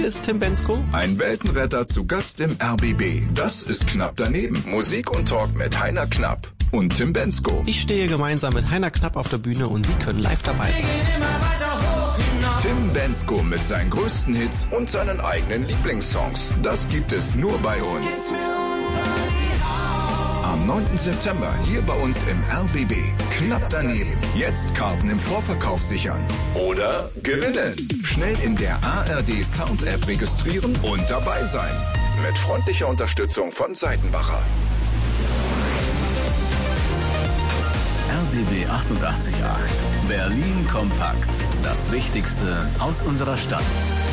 Ist Tim Bendzko. Ein Weltenretter zu Gast im RBB. Das ist Knapp daneben. Musik und Talk mit Heiner Knapp und Tim Bendzko. Ich stehe gemeinsam mit Heiner Knapp auf der Bühne und Sie können live dabei sein. Tim Bendzko mit seinen größten Hits und seinen eigenen Lieblingssongs. Das gibt es nur bei uns. Am 9. September hier bei uns im RBB. Knapp daneben. Jetzt Karten im Vorverkauf sichern. Oder gewinnen. Schnell in der ARD Sounds App registrieren und dabei sein. Mit freundlicher Unterstützung von Seitenbacher. RBB 88.8. Berlin kompakt. Das Wichtigste aus unserer Stadt.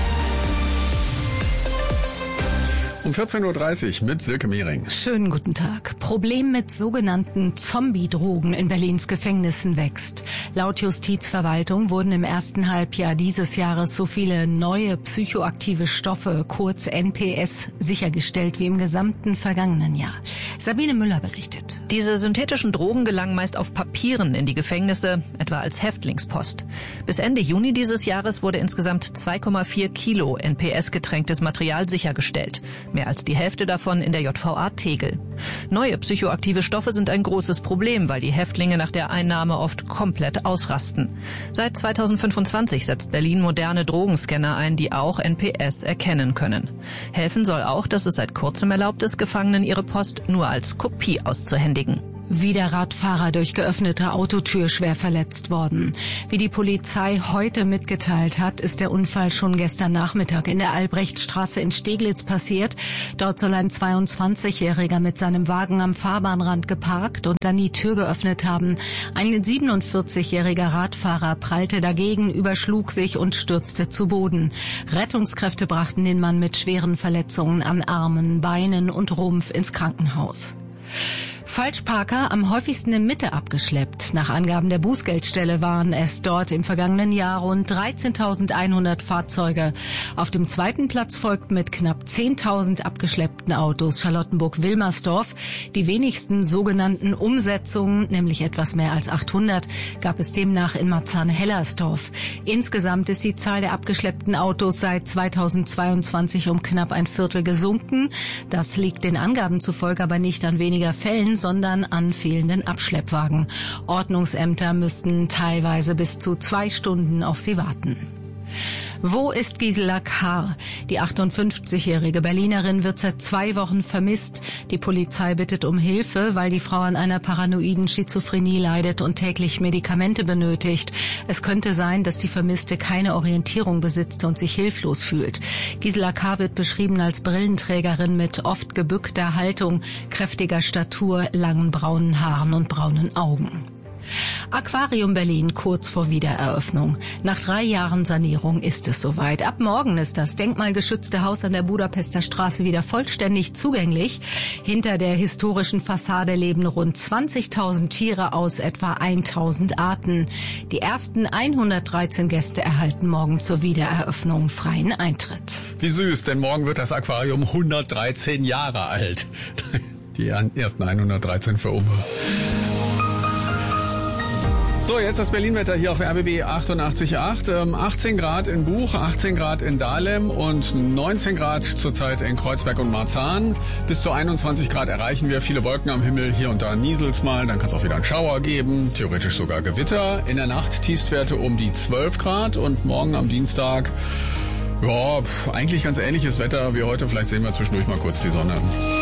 Um 14.30 Uhr mit Silke Mehring. Schönen guten Tag. Problem mit sogenannten Zombie-Drogen in Berlins Gefängnissen wächst. Laut Justizverwaltung wurden im ersten Halbjahr dieses Jahres so viele neue psychoaktive Stoffe, kurz NPS, sichergestellt wie im gesamten vergangenen Jahr. Sabine Müller berichtet. Diese synthetischen Drogen gelangen meist auf Papieren in die Gefängnisse, etwa als Häftlingspost. Bis Ende Juni dieses Jahres wurde insgesamt 2,4 Kilo NPS-getränktes Material sichergestellt. Mehr als die Hälfte davon in der JVA Tegel. Neue psychoaktive Stoffe sind ein großes Problem, weil die Häftlinge nach der Einnahme oft komplett ausrasten. Seit 2025 setzt Berlin moderne Drogenscanner ein, die auch NPS erkennen können. Helfen soll auch, dass es seit kurzem erlaubt ist, Gefangenen ihre Post nur als Kopie auszuhändigen. Wieder Radfahrer durch geöffnete Autotür schwer verletzt worden. Wie die Polizei heute mitgeteilt hat, ist der Unfall schon gestern Nachmittag in der Albrechtstraße in Steglitz passiert. Dort soll ein 22-Jähriger mit seinem Wagen am Fahrbahnrand geparkt und dann die Tür geöffnet haben. Ein 47-jähriger Radfahrer prallte dagegen, überschlug sich und stürzte zu Boden. Rettungskräfte brachten den Mann mit schweren Verletzungen an Armen, Beinen und Rumpf ins Krankenhaus. Falschparker am häufigsten in Mitte abgeschleppt. Nach Angaben der Bußgeldstelle waren es dort im vergangenen Jahr rund 13.100 Fahrzeuge. Auf dem zweiten Platz folgt mit knapp 10.000 abgeschleppten Autos Charlottenburg-Wilmersdorf. Die wenigsten sogenannten Umsetzungen, nämlich etwas mehr als 800, gab es demnach in Marzahn-Hellersdorf. Insgesamt ist die Zahl der abgeschleppten Autos seit 2022 um knapp ein Viertel gesunken. Das liegt den Angaben zufolge aber nicht an weniger Fällen, sondern an fehlenden Abschleppwagen. Ordnungsämter müssten teilweise bis zu 2 Stunden auf sie warten. Wo ist Gisela K.? Die 58-jährige Berlinerin wird seit 2 Wochen vermisst. Die Polizei bittet um Hilfe, weil die Frau an einer paranoiden Schizophrenie leidet und täglich Medikamente benötigt. Es könnte sein, dass die Vermisste keine Orientierung besitzt und sich hilflos fühlt. Gisela K. wird beschrieben als Brillenträgerin mit oft gebückter Haltung, kräftiger Statur, langen braunen Haaren und braunen Augen. Aquarium Berlin kurz vor Wiedereröffnung. Nach 3 Jahren Sanierung ist es soweit. Ab morgen ist das denkmalgeschützte Haus an der Budapester Straße wieder vollständig zugänglich. Hinter der historischen Fassade leben rund 20.000 Tiere aus etwa 1.000 Arten. Die ersten 113 Gäste erhalten morgen zur Wiedereröffnung freien Eintritt. Wie süß, denn morgen wird das Aquarium 113 Jahre alt. Die ersten 113 für Umme. So, jetzt das Berlin-Wetter hier auf RBB 88.8. 18 Grad in Buch, 18 Grad in Dahlem und 19 Grad zurzeit in Kreuzberg und Marzahn. Bis zu 21 Grad erreichen wir. Viele Wolken am Himmel, hier und da nieselt's mal. Dann kann es auch wieder einen Schauer geben, theoretisch sogar Gewitter. In der Nacht Tiefstwerte um die 12 Grad und morgen am Dienstag, ja, eigentlich ganz ähnliches Wetter wie heute. Vielleicht sehen wir zwischendurch mal kurz die Sonne.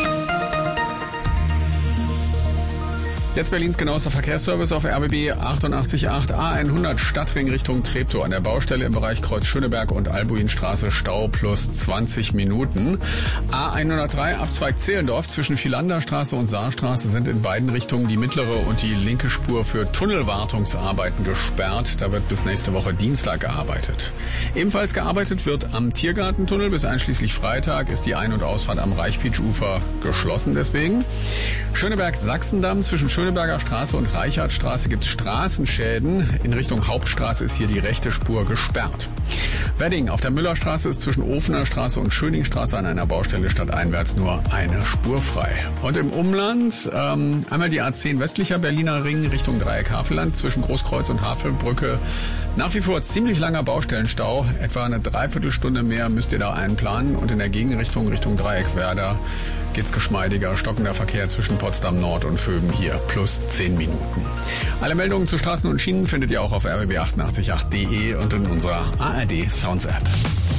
Jetzt Berlins genauester Verkehrsservice auf RBB 88.8 A100 Stadtring Richtung Treptow. An der Baustelle im Bereich Kreuz Schöneberg und Albuinstraße Stau plus 20 Minuten. A103 Abzweig Zehlendorf zwischen Philanderstraße und Saarstraße sind in beiden Richtungen die mittlere und die linke Spur für Tunnelwartungsarbeiten gesperrt. Da wird bis nächste Woche Dienstag gearbeitet. Ebenfalls gearbeitet wird am Tiergartentunnel. Bis einschließlich Freitag ist die Ein- und Ausfahrt am Reichpitsch-Ufer geschlossen deswegen. Schöneberg-Sachsendamm zwischen Schöneberger Straße und Reichardtstraße gibt es Straßenschäden. In Richtung Hauptstraße ist hier die rechte Spur gesperrt. Wedding auf der Müllerstraße ist zwischen Ofener Straße und Schöningstraße an einer Baustelle stadteinwärts nur eine Spur frei. Und im Umland einmal die A10 westlicher Berliner Ring Richtung Dreieck Havelland zwischen Großkreuz und Havelbrücke Nach wie vor ziemlich langer Baustellenstau. Etwa eine Dreiviertelstunde mehr müsst ihr da einplanen. Und in der Gegenrichtung, Richtung Dreieckwerder, geht's geschmeidiger. Stockender Verkehr zwischen Potsdam Nord und Vöben hier. Plus 10 Minuten. Alle Meldungen zu Straßen und Schienen findet ihr auch auf rbb888.de und in unserer ARD Sounds App.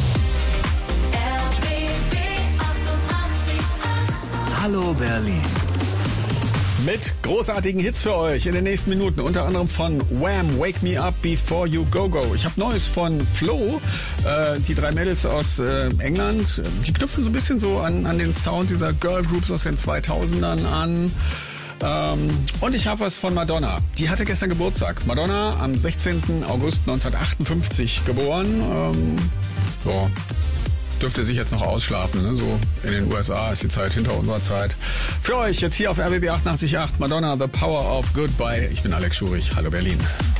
Hallo Berlin. Mit großartigen Hits für euch in den nächsten Minuten, unter anderem von Wham! Wake Me Up Before You Go Go. Ich habe Neues von Flo, die 3 Mädels aus England. Die knüpfen so ein bisschen so an den Sound dieser Girl Groups aus den 2000ern an. Und ich habe was von Madonna. Die hatte gestern Geburtstag. Madonna am 16. August 1958 geboren. So. Dürfte sich jetzt noch ausschlafen, ne? So in den USA ist die Zeit hinter unserer Zeit. Für euch jetzt hier auf RBB 88.8 Madonna, The Power of Goodbye. Ich bin Alex Schurich. Hallo Berlin.